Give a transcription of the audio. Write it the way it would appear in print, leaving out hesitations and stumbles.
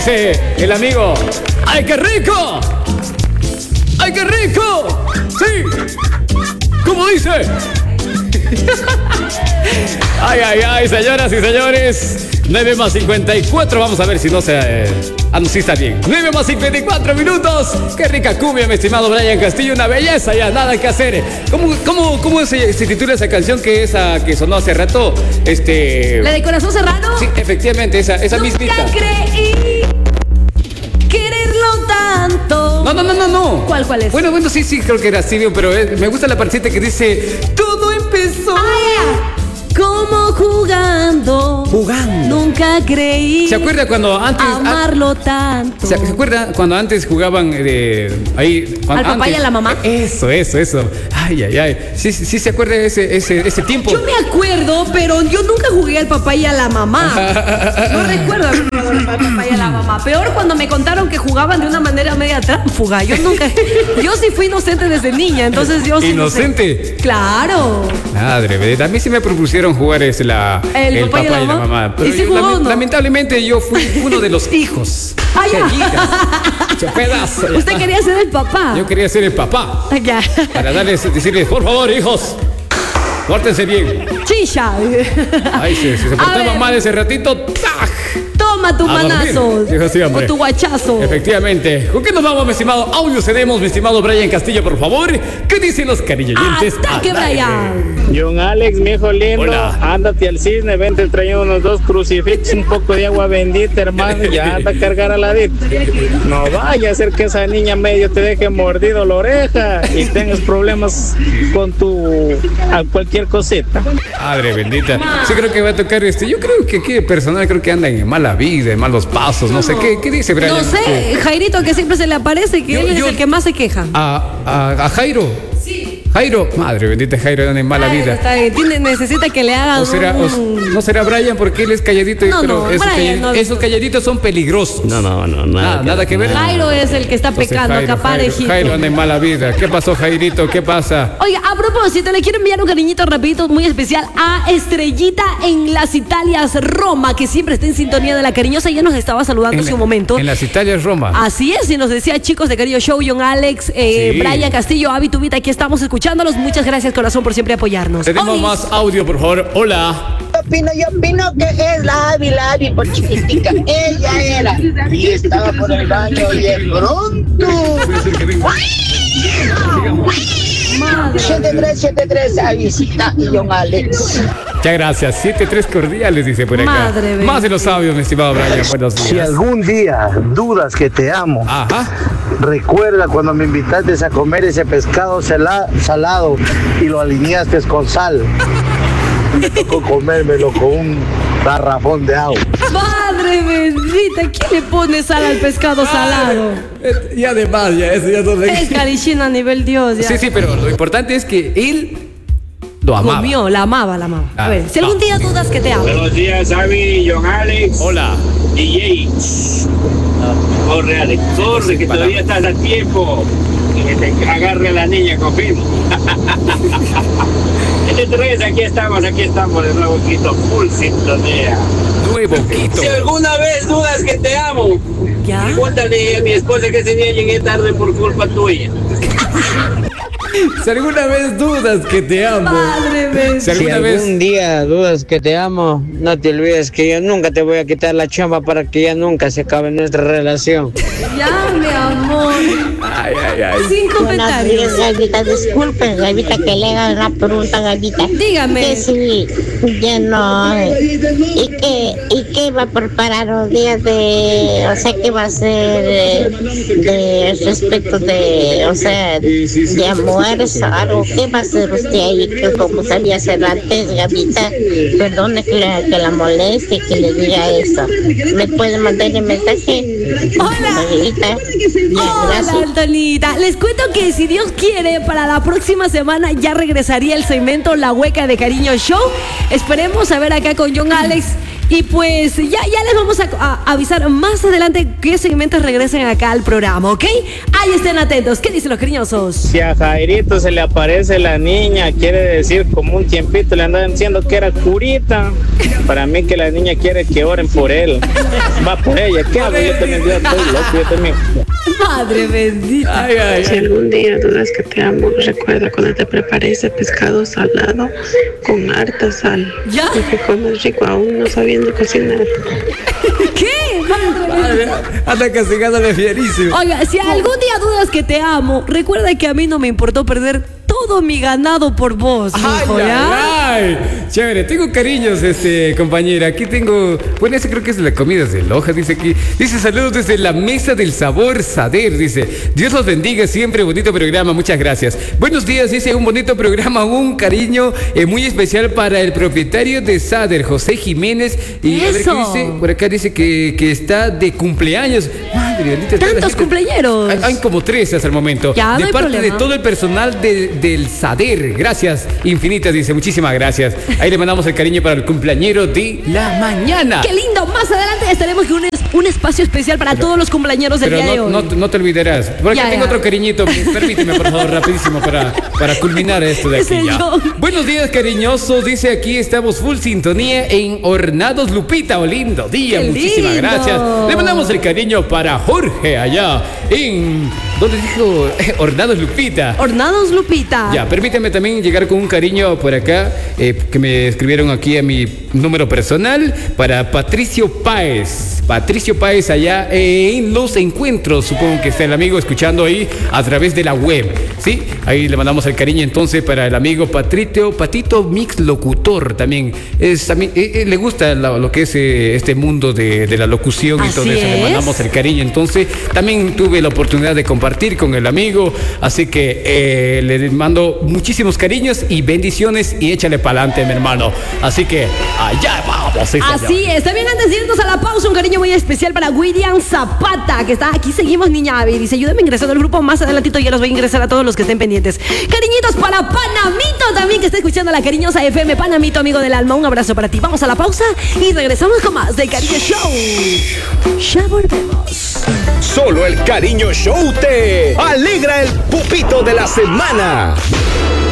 dice el amigo? ¡Ay, qué rico! ¡Ay, qué rico! ¡Sí! ¿Cómo dice? Ay, ay, ay, señoras y señores. 9 más 54, vamos a ver si no se... no, sí está bien. 9 más 54 minutos. Qué rica cumbia, mi estimado Brian Castillo. Una belleza, ya nada que hacer. ¿Cómo se titula esa canción que sonó hace rato? ¿La de Corazón Serrano? Sí, efectivamente, esa mismita. Nunca creí quererlo tanto. No. ¿Cuál es? Bueno, sí, creo que era así, pero me gusta la partita que dice: todo empezó. Como jugando. Nunca creí. ¿Se acuerda cuando antes amarlo tanto? ¿Se acuerda cuando antes jugaban ahí? ¿Al papá y a la mamá? Eso. Ay. Sí, se acuerda de ese tiempo. Yo me acuerdo, pero yo nunca jugué al papá y a la mamá. No recuerdo al papá y a la mamá. Peor cuando me contaron que jugaban de una manera media tránfuga. Yo sí fui inocente desde niña, entonces yo sí. ¿Inocente? Claro. Madre, a mí sí me propusieron jugar el papá y la mamá. Pero ¿y si jugó, no? Lamentablemente yo fui uno de los hijos. Pedazo. ¿Usted quería ser el papá? Yo quería ser el papá. Ya. Para decirles, por favor, hijos, pórtense bien. Chicha. Ay, si se portaba mal ese ratito, ¡tac! Toma tu manazo. O tu guachazo. Efectivamente. ¿Con qué nos vamos, mi estimado? Audio cedemos, mi estimado Brian Castillo, por favor. ¿Qué dicen los cariñoyentes? ¡Ataque, Brian! John Alex, mi hijo lindo. Hola. Ándate al cisne, vente trayendo unos 2 crucifixos, un poco de agua bendita, hermano. Ya anda a cargar a la dita. No vaya a ser que esa niña medio te deje mordido la oreja y tengas problemas con cualquier cosita. Madre bendita. Sí, creo que va a tocar Yo creo que aquí personal anda en mala vida, en malos pasos, no sé. ¿Qué dice Brian? No sé, Jairito, que siempre se le aparece, que él es el que más se queja. ¿A Jairo? Sí. Jairo, madre bendita, Jairo anda en mala vida. Necesita que le hagan ¿No será Brian porque él es calladito? Esos calladitos son peligrosos. No, nada que ver. Jairo es el que está pecando, Jairo anda en mala vida. ¿Qué pasó, Jairito? ¿Qué pasa? Oiga, a propósito, le quiero enviar un cariñito rapidito, muy especial a Estrellita en Las Italias, Roma, que siempre está en sintonía de La Cariñosa. Ya nos estaba saludando hace un momento. En Las Italias, Roma. Así es, y nos decía, chicos de Cariño Show, John Alex, Brian Castillo, Avi Tubita, aquí estamos escuchándolos. Muchas gracias, corazón, por siempre apoyarnos. Tenemos más audio, por favor. Hola. Yo opino que es la Avi por chiquitica. Ella era. Y estaba por el baño y de pronto. 73, Avisita y John Alex. Muchas gracias. 73 cordiales, dice por acá. Madre mía. Más de los audios, mi estimado Brian. Buenos días. Si algún día dudas que te amo, recuerda cuando me invitaste a comer ese pescado salado y lo alineaste con sal. Me tocó comérmelo con un garrafón de agua. Madre bendita, ¿quién le pone sal al pescado salado? Y además, eso ya no le... Es carichina a nivel Dios, ya. Sí, pero lo importante es que él lo amaba. Comió, la amaba. A ver, si algún día dudas que te amo. Buenos días, Avi, John Alex. Hola. DJ. Corre, Alex, corre, que todavía estás a tiempo. Que te agarre a la niña, confirmo. Aquí estamos de nuevo, Quito, full sintonía. Nuevo Quito. Si alguna vez dudas que te amo, cuéntale a mi esposa que ese día llegué tarde por culpa tuya. Si alguna vez dudas que te amo. Madre mía. Si algún día dudas que te amo, no te olvides que yo nunca te voy a quitar la chamba para que ya nunca se acabe nuestra relación. Ya, mi amor. Ay. Sin comentarios. Gavita, disculpen, Gavita, que le haga una pregunta, Gavita. Dígame. Que si ya no. ¿Y qué va a preparar los días de. O sea, qué va a hacer de respecto de. O sea, de almuerzo, algo? ¿Qué va a hacer usted ahí? Que como sabía hacer antes, Gavita. Perdone que la moleste, que le diga eso. ¿Me puede mandar el mensaje? Hola. Gavita. Hola, Antonita. Les cuento que si Dios quiere, para la próxima semana ya regresaría el segmento La Hueca de Cariño Show. Esperemos a ver acá con John Alex Y pues ya les vamos a avisar más adelante qué segmentos regresen acá al programa, ¿ok? Ahí estén atentos. ¿Qué dicen los cariñosos? Si a Jairito se le aparece la niña, quiere decir como un tiempito le andaban diciendo que era curita. Para mí que la niña quiere que oren por él. Va por ella. ¿Qué hago? Yo también estoy loco, yo también. Madre bendita. Si algún día dudas que te amo, recuerda cuando te preparé ese pescado salado con harta sal. ¿Ya? Y que comes rico aún no sabiendo cocinar. ¿Qué? Anda castigándole fierísimo. Oiga, si algún día dudas que te amo, recuerda que a mí no me importó perder todo mi ganado por vos, mijo, ¿ya? Ay, chévere, tengo cariños, compañera. Aquí tengo, bueno, ese creo que es de la comida de Loja, dice aquí. Dice, saludos desde la mesa del sabor Sader, dice. Dios los bendiga siempre, bonito programa, muchas gracias. Buenos días, dice, un bonito programa, un cariño muy especial para el propietario de Sader, José Jiménez. Y a ver qué dice, por acá dice que está de cumpleaños. Madre bendita. ¿Tantos cumpleaños? Hay como 13 hasta el momento. Ya, de no hay parte problema. de todo el personal del Sader. Gracias infinitas, dice. Muchísimas gracias. Ahí le mandamos el cariño para el cumpleañero de la mañana. ¡Qué lindo! Más adelante estaremos con un espacio especial para todos los cumpleañeros del día de hoy. No te olvidarás. Por aquí tengo otro cariñito. Permíteme, por favor, rapidísimo para culminar esto de aquí ya. Buenos días, cariñosos. Dice aquí, estamos full sintonía en Hornados Lupita. Oh, lindo día. ¡Qué Muchísimas lindo! gracias. Le mandamos el cariño para Jorge allá en... ¿Dónde dijo? Hornados Lupita. Hornados Lupita. Ya, permíteme también llegar con un cariño por acá, que me escribieron aquí a mi número personal, para Patricio Páez. Patricio Páez allá en Los Encuentros, supongo que está el amigo escuchando ahí a través de la web, ¿sí? Ahí le mandamos el cariño entonces para el amigo Patito Mix Locutor también. También le gusta lo que es este mundo de la locución y Así todo eso. Le es. mandamos el cariño entonces. También tuve la oportunidad de compartir con el amigo, así que le mando muchísimos cariños y bendiciones y échale para adelante, mi hermano. Así que allá vamos. Así es. También antes de irnos a la pausa, un cariño muy especial para William Zapata, que está aquí. Seguimos, niña Avi. Dice, ayúdame ingresando al grupo. Más adelantito ya los voy a ingresar a todos los que estén pendientes. Cariñitos para Panamito también, que está escuchando la cariñosa FM. Panamito, amigo del alma, un abrazo para ti. Vamos a la pausa y regresamos con más del Cariño Show. Ya volvemos. Solo el Cariño Show te alegra el pupito de la semana.